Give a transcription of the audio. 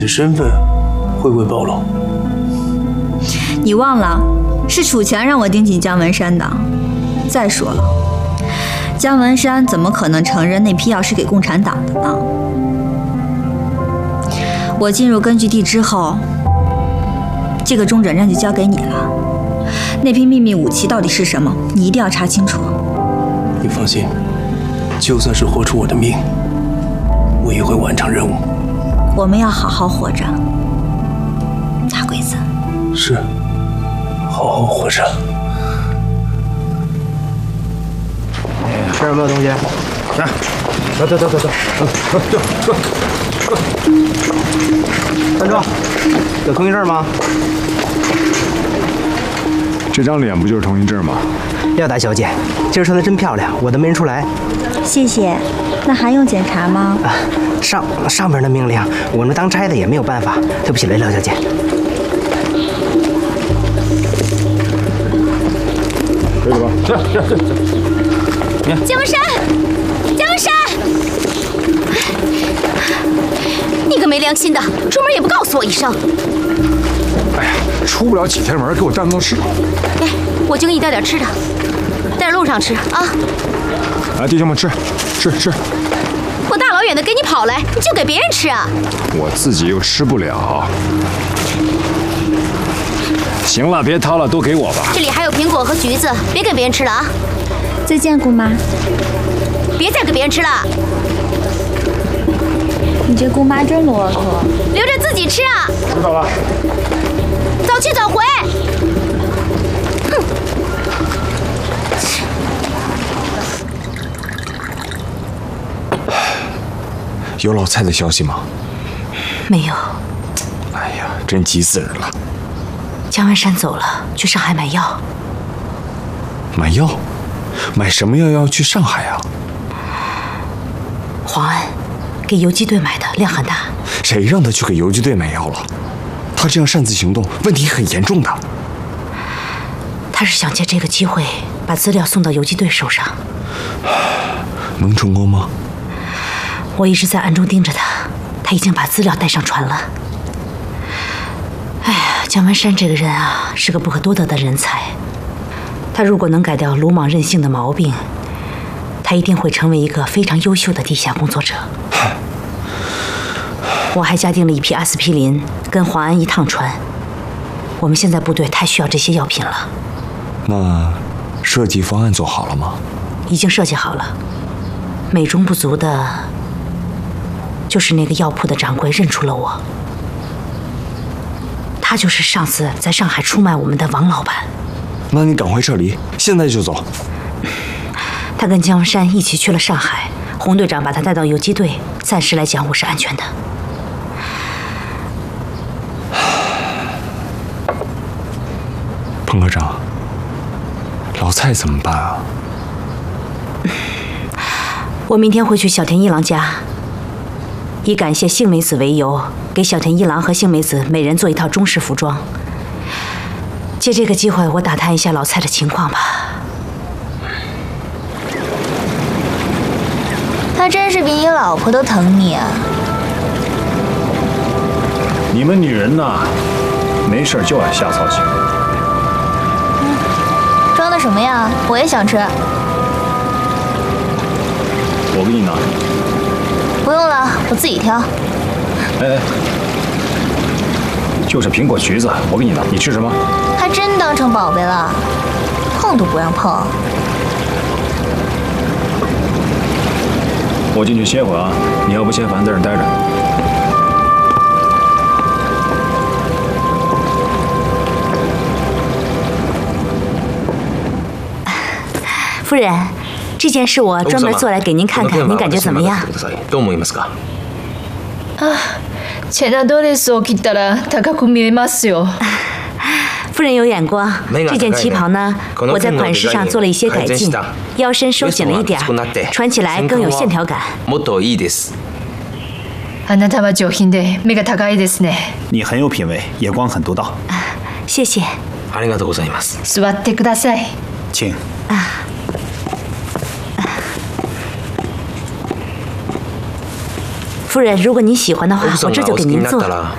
的身份会不会暴露？ 你忘了，是楚强让我盯紧姜文山的。再说了，姜文山怎么可能承认那批药是给共产党的呢？我进入根据地之后，这个中转站就交给你了。那批秘密武器到底是什么？你一定要查清楚。 你放心，就算是豁出我的命，我也会完成任务。 我们要好好活着，大鬼子。 是，好好活着。 这有没有东西？ 来，走。 站住！有通行证吗？ 这张脸不就是通行证吗？ 廖大小姐，今儿穿的真漂亮，我都没认出来。 谢谢。那还用检查吗？ 上边的命令，我们当差的也没有办法。对不起了，廖小姐。 可以了吧？ 姜文山，你个没良心的，出门也不告诉我一声。 哎呀，出不了几天门，给我站那吃。 哎，我就给你带点吃的，带着路上吃啊。 来，弟兄们吃。 我大老远的给你跑来，你就给别人吃啊？ 我自己又吃不了。行了，别掏了，都给我吧。 这里还有苹果和橘子，别给别人吃了啊。 再见，姑妈。 别再给别人吃了。 你这姑妈真啰嗦。 留着自己吃啊。 知道了。 早去早回。哼。 有老蔡的消息吗？ 没有。 哎呀，真急死人了。 姜文山走了，去上海买药。 买药？买什么药要去上海啊？ 黄安给游击队买的，量很大。 谁让他去给游击队买药了？他这样擅自行动，问题很严重的。 他是想借这个机会把资料送到游击队手上。 能成功吗？ 我一直在暗中盯着他，他已经把资料带上船了。哎呀，姜文山这个人啊，是个不可多得的人才。他如果能改掉鲁莽任性的毛病，他一定会成为一个非常优秀的地下工作者。我还加订了一批阿司匹林，跟黄安一趟船。我们现在部队太需要这些药品了。 那设计方案做好了吗？ 已经设计好了。美中不足的，就是那个药铺的掌柜认出了我。他就是上次在上海出卖我们的王老板。 那你赶快撤离，现在就走。 他跟姜文山一起去了上海，洪队长把他带到游击队，暂时来讲我是安全的。 彭科长，老蔡怎么办啊？ 我明天会去小田一郎家，以感谢幸美子为由，给小田一郎和幸美子每人做一套中式服装。借这个机会，我打探一下老蔡的情况吧。 他真是比你老婆都疼你啊！ 你们女人呐，没事就爱瞎操心。 装的什么呀？我也想吃。 我给你拿。 不用了，我自己挑。 哎，就是苹果、橘子，我给你拿，你吃什么？ 还真当成宝贝了，碰都不让碰。 我进去歇会啊，你要不嫌烦，在这儿待着。 夫人，这件事我专门做来给您看看，您感觉怎么样？ どう思いますか？ チェナドレスを着たら高く見えますよ。 夫人有眼光，这件旗袍呢，我在款式上做了一些改进，腰身收紧了一点，穿起来更有线条感。 もっといいです。 あなたは上品で目が高いですね。 你很有品味，眼光很独到。 谢謝。 ありがとうございます。 座ってください。 请。 夫人，如果您喜欢的话，我这就给您做。